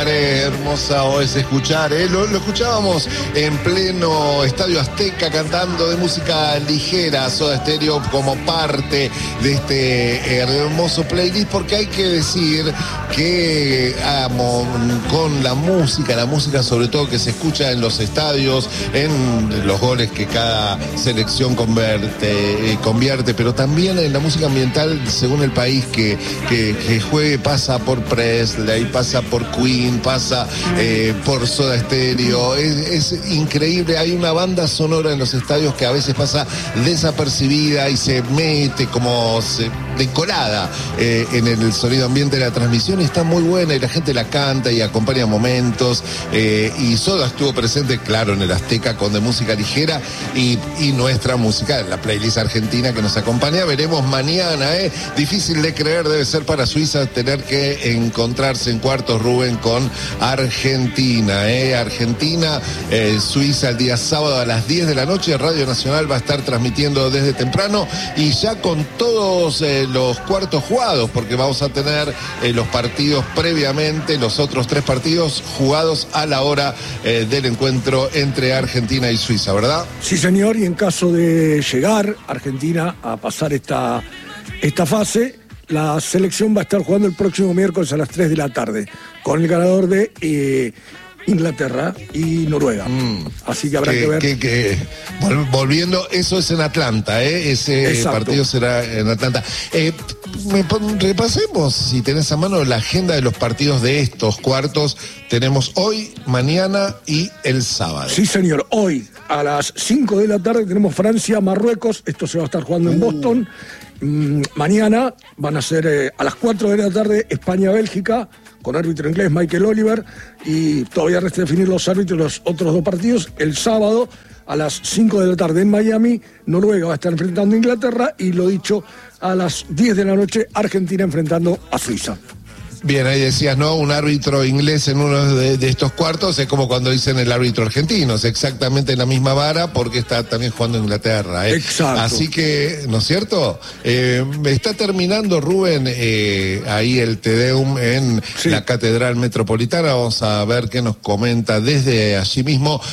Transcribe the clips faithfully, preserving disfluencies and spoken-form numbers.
Hermosa es escuchar, ¿eh? lo, lo escuchábamos en pleno Estadio Azteca cantando de música ligera, Soda Stereo como parte de este hermoso playlist, porque hay que decir que amo con la música, la música sobre todo que se escucha en los estadios, en los goles que cada selección convierte, eh, convierte pero también en la música ambiental según el país que, que, que juegue, pasa por Presley, pasa por Queen, pasa eh, por Soda Stereo, es, es increíble. Hay una banda sonora en los estadios que a veces pasa desapercibida y se mete como se, decorada eh, en el sonido ambiente de la transmisión, está muy buena y la gente la canta y acompaña momentos, eh, y Soda estuvo presente, claro, en el Azteca con de música ligera y, y nuestra música, la playlist argentina que nos acompaña. Veremos mañana, eh, difícil de creer debe ser para Suiza tener que encontrarse en cuartos, Rubén, con Argentina, eh, Argentina, eh, Suiza el día sábado a las diez de la noche. Radio Nacional va a estar transmitiendo desde temprano y ya con todos eh, los cuartos jugados, porque vamos a tener eh, los partidos previamente, los otros tres partidos jugados a la hora eh, del encuentro entre Argentina y Suiza, ¿verdad? Sí, señor, y en caso de llegar Argentina a pasar esta, esta fase, la selección va a estar jugando el próximo miércoles a las tres de la tarde con el ganador de eh, Inglaterra y Noruega. Mm, Así que habrá que, que ver. Que, que, volviendo, eso es en Atlanta, ¿eh? Ese Exacto. partido será en Atlanta. Eh, me, repasemos, si tenés a mano, la agenda de los partidos de estos cuartos. Tenemos hoy, mañana y el sábado. Sí, señor. Hoy a las cinco de la tarde tenemos Francia-Marruecos. Esto se va a estar jugando en uh. Boston. Mm, mañana van a ser eh, a las cuatro de la tarde España-Bélgica, con árbitro inglés Michael Oliver, y todavía resta definir los árbitros de los otros dos partidos. El sábado a las cinco de la tarde en Miami, Noruega va a estar enfrentando a Inglaterra, y lo dicho, a las diez de la noche Argentina enfrentando a Suiza. Bien, ahí decías, ¿no? Un árbitro inglés en uno de, de estos cuartos es como cuando dicen el árbitro argentino, es exactamente la misma vara porque está también jugando Inglaterra, ¿eh? Exacto. Así que, ¿no es cierto? Eh, está terminando, Rubén, eh, ahí el Te Deum en sí. la Catedral Metropolitana. Vamos a ver qué nos comenta desde allí mismo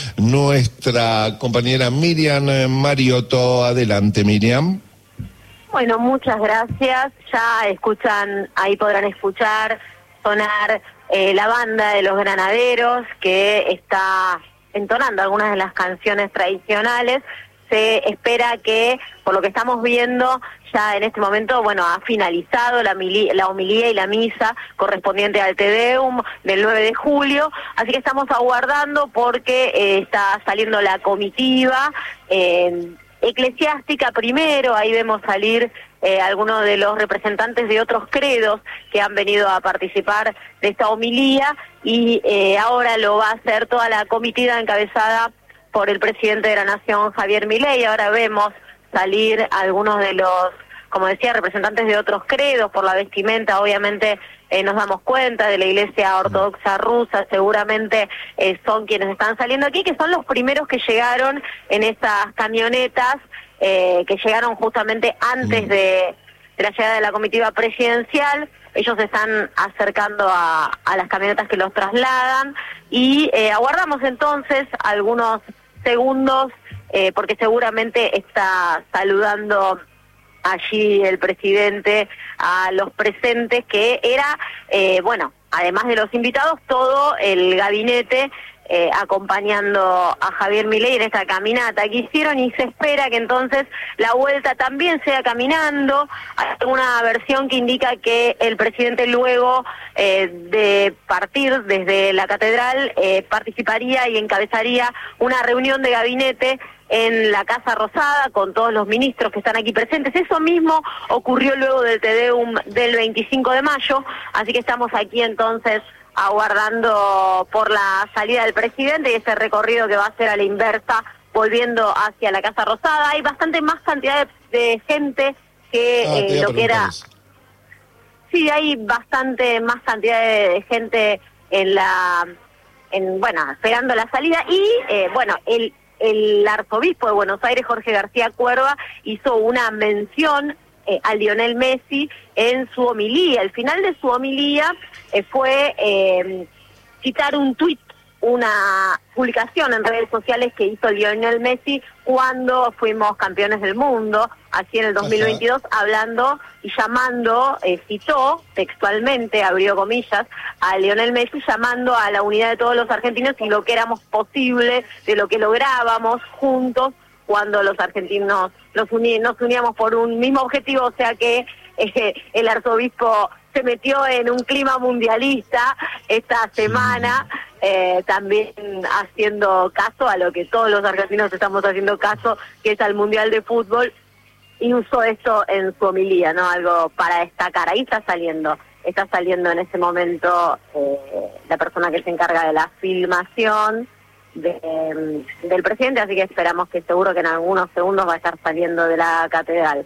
nuestra compañera Miriam Mariotto. Adelante, Miriam. Bueno, muchas gracias. Ya escuchan, ahí podrán escuchar sonar eh, la banda de los granaderos que está entonando algunas de las canciones tradicionales. Se espera que, por lo que estamos viendo, ya en este momento, bueno, ha finalizado la, mili- la homilía y la misa correspondiente al Te Deum del nueve de julio, así que estamos aguardando porque eh, está saliendo la comitiva eh, eclesiástica primero. Ahí vemos salir eh, algunos de los representantes de otros credos que han venido a participar de esta homilía, y eh, ahora lo va a hacer toda la comitiva encabezada por el presidente de la Nación, Javier Milei. Ahora vemos salir algunos de los, como decía, representantes de otros credos. Por la vestimenta, obviamente, eh, nos damos cuenta de la Iglesia Ortodoxa Rusa, seguramente eh, son quienes están saliendo aquí, que son los primeros que llegaron en esas camionetas, eh, que llegaron justamente antes de, de la llegada de la comitiva presidencial. Ellos se están acercando a, a las camionetas que los trasladan, y eh, aguardamos entonces algunos segundos, eh, porque seguramente está saludando allí el presidente a los presentes, que era, eh, bueno, además de los invitados, todo el gabinete eh, acompañando a Javier Milei en esta caminata que hicieron, y se espera que entonces la vuelta también sea caminando. Hay una versión que indica que el presidente, luego eh, de partir desde la catedral, eh, participaría y encabezaría una reunión de gabinete en la Casa Rosada con todos los ministros que están aquí presentes. Eso mismo ocurrió luego del Te Deum del veinticinco de mayo, así que estamos aquí entonces aguardando por la salida del presidente y ese recorrido que va a hacer a la inversa, volviendo hacia la Casa Rosada. Hay bastante más cantidad de, de gente que ah, eh, lo que era... Sí, hay bastante más cantidad de, de gente en la... en bueno, esperando la salida, y eh, bueno, el el arzobispo de Buenos Aires, Jorge García Cuerva, hizo una mención eh, a Lionel Messi en su homilía. El final de su homilía eh, fue eh, citar un tuit, una publicación en redes sociales que hizo Lionel Messi cuando fuimos campeones del mundo, así en el dos mil veintidós, Ajá. hablando y llamando, eh, citó textualmente, abrió comillas, a Lionel Messi llamando a la unidad de todos los argentinos y lo que éramos posible, de lo que lográbamos juntos cuando los argentinos nos, uní, nos uníamos por un mismo objetivo, o sea que eh, el arzobispo se metió en un clima mundialista esta semana, eh, también haciendo caso a lo que todos los argentinos estamos haciendo caso, que es al Mundial de Fútbol, y usó esto en su homilía, ¿no? Algo para destacar. Ahí está saliendo, está saliendo en ese momento eh, la persona que se encarga de la filmación de, eh, del presidente, así que esperamos que seguro que en algunos segundos va a estar saliendo de la catedral.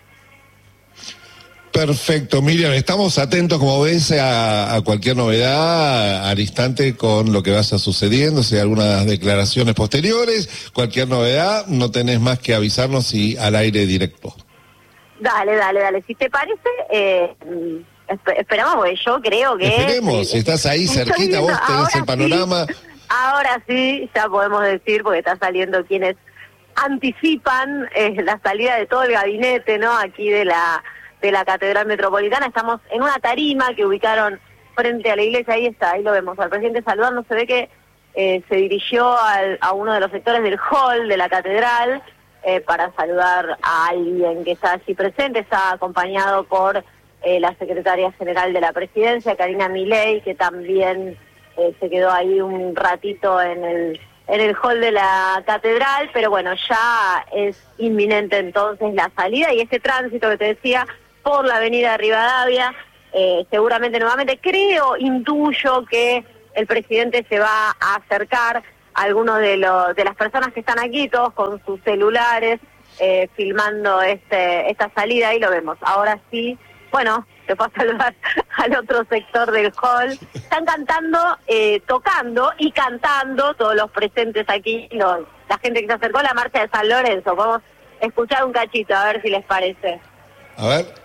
Perfecto, Miriam, estamos atentos, como ves, a, a cualquier novedad al instante con lo que vaya sucediendo, si hay algunas declaraciones posteriores, cualquier novedad, no tenés más que avisarnos y al aire directo. Dale, dale, dale, si te parece, eh, esp- esperamos, porque yo creo que... Esperemos, si estás ahí cerquita, vos tenés el panorama... Sí, ahora sí, ya podemos decir, porque está saliendo quienes anticipan eh, la salida de todo el gabinete, ¿no?, aquí de la... de la Catedral Metropolitana. Estamos en una tarima que ubicaron frente a la iglesia, ahí está, ahí lo vemos, al presidente saludando, se ve que eh, se dirigió al, a uno de los sectores del hall de la catedral eh, para saludar a alguien que está allí presente, está acompañado por eh, la secretaria general de la presidencia, Karina Milei, que también eh, se quedó ahí un ratito en el en el hall de la catedral, pero bueno, ya es inminente entonces la salida y ese tránsito que te decía por la avenida Rivadavia, eh, seguramente nuevamente, creo, intuyo que el presidente se va a acercar a algunos de los de las personas que están aquí, todos con sus celulares, eh, filmando este esta salida, y lo vemos. Ahora sí, bueno, se fue a saludar al otro sector del hall. Están cantando, eh, tocando y cantando todos los presentes aquí, los, la gente que se acercó a la marcha de San Lorenzo. Vamos a escuchar un cachito, a ver si les parece. A ver.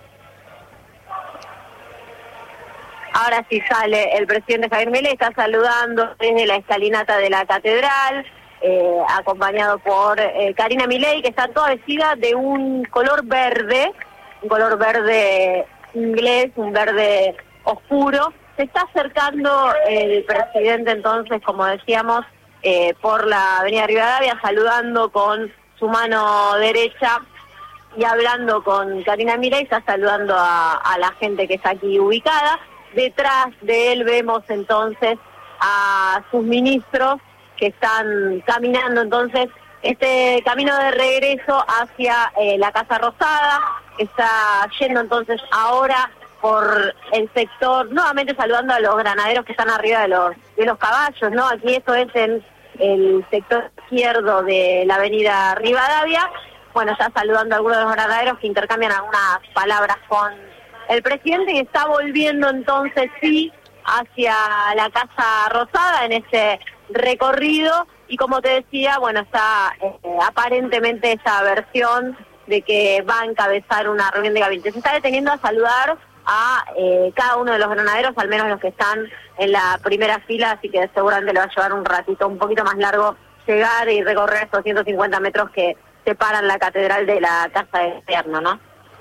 Ahora sí sale el presidente Javier Milei, está saludando desde la escalinata de la catedral, eh, acompañado por eh, Karina Milei, que está toda vestida de un color verde, un color verde inglés, un verde oscuro. Se está acercando el presidente entonces, como decíamos, eh, por la avenida Rivadavia, saludando con su mano derecha y hablando con Karina Milei, está saludando a, a la gente que está aquí ubicada. Detrás de él vemos entonces a sus ministros que están caminando entonces este camino de regreso hacia eh, la Casa Rosada. Está yendo entonces ahora por el sector, nuevamente saludando a los granaderos que están arriba de los de los caballos, ¿no? Aquí esto es en el sector izquierdo de la avenida Rivadavia. Bueno, ya saludando a algunos de los granaderos que intercambian algunas palabras con el presidente, y está volviendo entonces sí hacia la Casa Rosada en ese recorrido, y como te decía, bueno, está eh, aparentemente esa versión de que va a encabezar una reunión de gabinete. Se está deteniendo a saludar a eh, cada uno de los granaderos, al menos los que están en la primera fila, así que seguramente le va a llevar un ratito un poquito más largo llegar y recorrer estos ciento cincuenta metros que separan la catedral de la Casa de Gobierno, ¿no?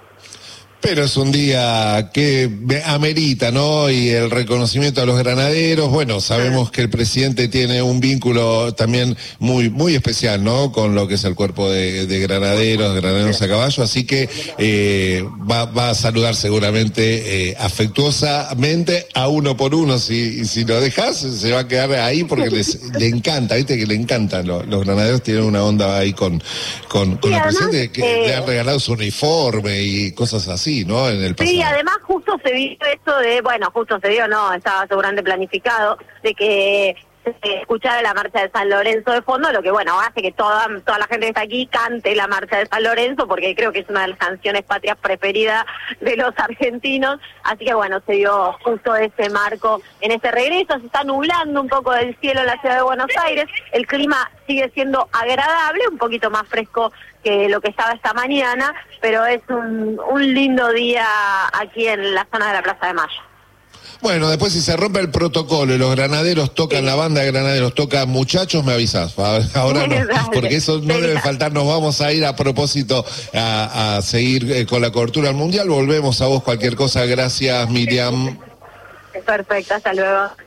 Pero es un día que amerita, ¿no? Y el reconocimiento a los granaderos, bueno, sabemos que el presidente tiene un vínculo también muy muy especial, ¿no? Con lo que es el cuerpo de, de granaderos, granaderos a caballo, así que eh, va, va a saludar seguramente eh, afectuosamente a uno por uno. Si, si lo dejas, se va a quedar ahí porque les, le encanta, ¿viste? Que le encantan. Los, los granaderos tienen una onda ahí con, con, con el presidente, que eh... le han regalado su uniforme y cosas así, ¿no? En el pasado. Sí, además justo se vio esto de, bueno, justo se vio, no, estaba seguramente planificado, de que se escuchara la marcha de San Lorenzo de fondo, lo que, bueno, hace que toda, toda la gente que está aquí cante la marcha de San Lorenzo, porque creo que es una de las canciones patrias preferidas de los argentinos, así que, bueno, se dio justo ese marco en este regreso. Se está nublando un poco el cielo en la ciudad de Buenos Aires, el clima sigue siendo agradable, un poquito más fresco que lo que estaba esta mañana, pero es un, un lindo día aquí en la zona de la Plaza de Mayo. Bueno, después si se rompe el protocolo y los granaderos tocan, sí. la banda de granaderos toca muchachos, me avisás. Ahora no, porque eso no debe faltar. Nos vamos a ir a propósito a, a seguir eh, con la cobertura del Mundial. Volvemos a vos cualquier cosa. Gracias, Miriam. Perfecto, hasta luego.